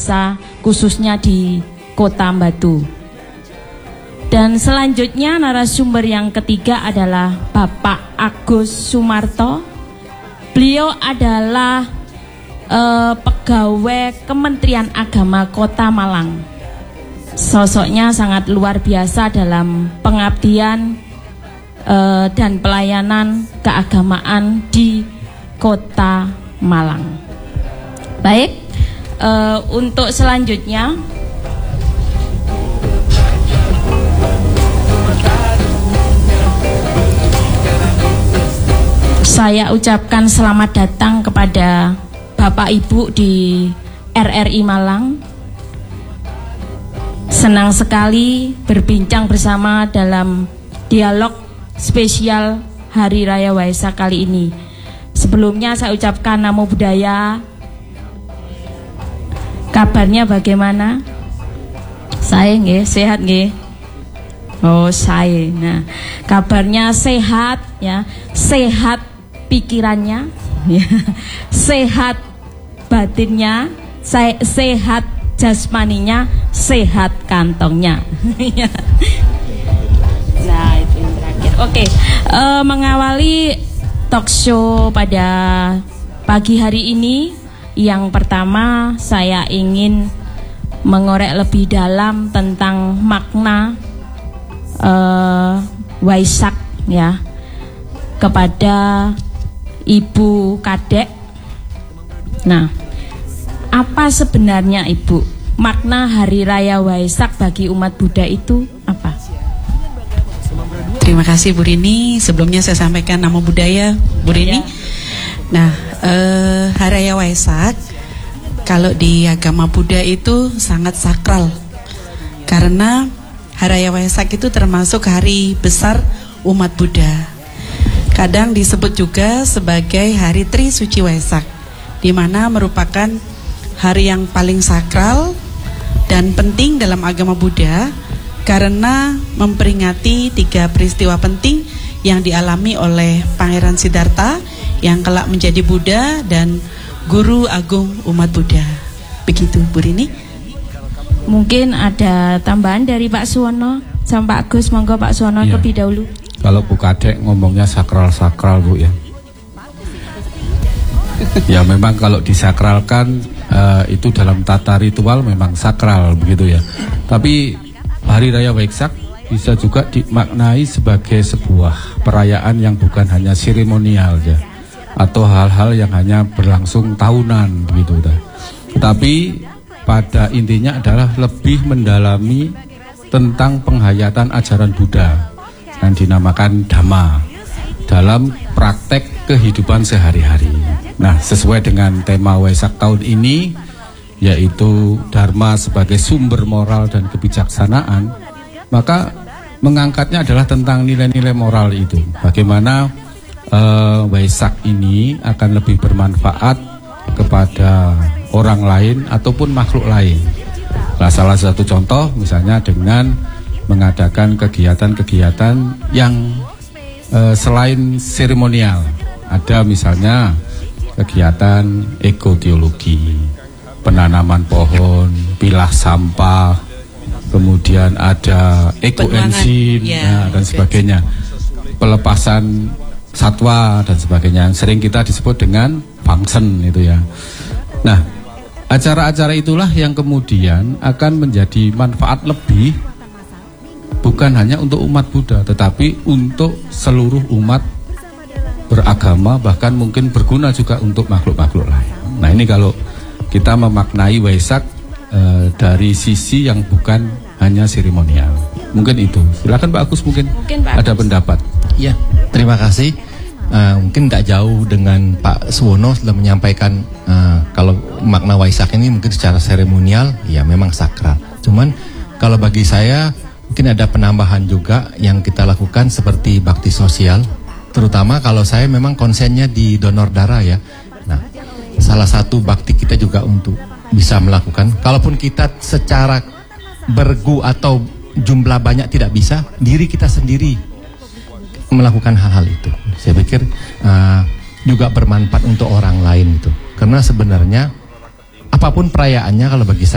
biasa khususnya di Kota Batu. Dan selanjutnya narasumber yang ketiga adalah Bapak Agus Sumarto. Beliau adalah pegawai Kementerian Agama Kota Malang. Sosoknya sangat luar biasa dalam pengabdian dan pelayanan keagamaan di Kota Malang. Baik, untuk selanjutnya saya ucapkan selamat datang kepada Bapak Ibu di RRI Malang. Senang sekali berbincang bersama dalam dialog spesial Hari Raya Waisak kali ini. Sebelumnya saya ucapkan namo buddhaya. Kabarnya bagaimana? Saya nggih, sehat nggih. Oh, saya. Nah, kabarnya sehat ya. Sehat pikirannya, ya. Sehat batinnya, sehat jasmaninya, sehat kantongnya. Nah, itu yang terakhir. Oke, mengawali talk show pada pagi hari ini, yang pertama saya ingin mengorek lebih dalam tentang makna Waisak ya, kepada Ibu Kadek. Nah, apa sebenarnya Ibu makna Hari Raya Waisak bagi umat Buddha itu apa? Terima kasih Bu Rini. Sebelumnya saya sampaikan namo buddhaya Bu Rini. Nah, Hari Raya Waisak kalau di agama Buddha itu sangat sakral, karena Hari Raya Waisak itu termasuk hari besar umat Buddha. Kadang disebut juga sebagai hari Tri Suci Waisak, di mana merupakan hari yang paling sakral dan penting dalam agama Buddha, karena memperingati 3 peristiwa penting yang dialami oleh Pangeran Siddhartha yang kelak menjadi Buddha dan Guru Agung umat Buddha. Begitu Bu Rini. Mungkin ada tambahan dari Pak Suwono sama Pak Agus. Monggo Pak Suwono lebih dahulu. Kalau Bu Kadek ngomongnya sakral-sakral Bu ya. Ya memang kalau disakralkan itu dalam tata ritual memang sakral begitu ya. Tapi Hari Raya Waisak bisa juga dimaknai sebagai sebuah perayaan yang bukan hanya seremonial ya, atau hal-hal yang hanya berlangsung tahunan begitu dah. Tapi pada intinya adalah lebih mendalami tentang penghayatan ajaran Buddha yang dinamakan Dhamma dalam praktek kehidupan sehari-hari. Nah, sesuai dengan tema Waisak tahun ini, yaitu Dharma sebagai sumber moral dan kebijaksanaan, maka mengangkatnya adalah tentang nilai-nilai moral itu. Bagaimana Waisak ini akan lebih bermanfaat kepada orang lain ataupun makhluk lain. Nah, salah satu contoh misalnya dengan mengadakan kegiatan-kegiatan yang selain seremonial. Ada misalnya kegiatan ekoteologi, penanaman pohon, pilah sampah, kemudian ada ekoenzim dan sebagainya, pelepasan satwa dan sebagainya, sering kita disebut dengan function itu ya. Nah, acara-acara itulah yang kemudian akan menjadi manfaat lebih, bukan hanya untuk umat Buddha, tetapi untuk seluruh umat beragama, bahkan mungkin berguna juga untuk makhluk-makhluk lain. Nah, ini kalau kita memaknai Waisak dari sisi yang bukan hanya seremonial. Mungkin itu. Silakan Pak Agus, mungkin Pak ada Agus pendapat. Ya, terima kasih. Mungkin tidak jauh dengan Pak Suwono sudah menyampaikan kalau makna Waisak ini mungkin secara seremonial, ya memang sakral. Cuman kalau bagi saya mungkin ada penambahan juga yang kita lakukan seperti bakti sosial, terutama kalau saya memang konsennya di donor darah ya. Nah, salah satu bakti kita juga untuk bisa melakukan, kalaupun kita secara bergu atau jumlah banyak tidak bisa, diri kita sendiri melakukan hal-hal itu. Saya pikir juga bermanfaat untuk orang lain itu. Karena sebenarnya apapun perayaannya, kalau bagi saya